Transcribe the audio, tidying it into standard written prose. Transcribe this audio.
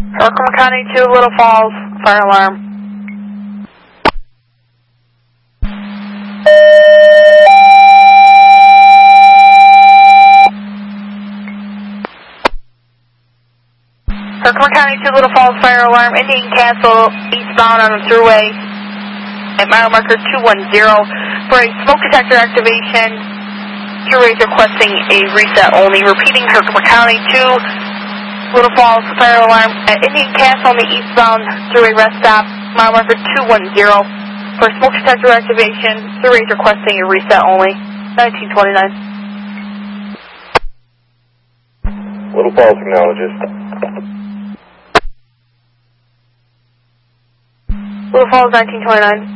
Herkimer County 2, Little Falls, fire alarm. Herkimer County 2, Little Falls, fire alarm. Indian Castle, eastbound on the thruway at mile marker 210 for a smoke detector activation. Thruway is requesting a reset only. Repeating, Herkimer County 2, Little Falls, fire alarm at Indian Castle on the eastbound thruway rest stop, mile marker 210 for smoke detector activation. Thruway is requesting a reset only. 1929. Little Falls technologist. Little Falls 1929.